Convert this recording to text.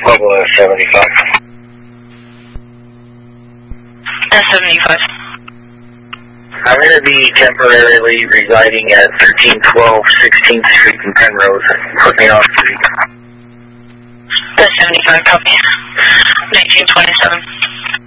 Pueblo 75. S75. I'm going to be temporarily residing at 1312 16th Street in Penrose. Put me on, please. S75, copy. 1927.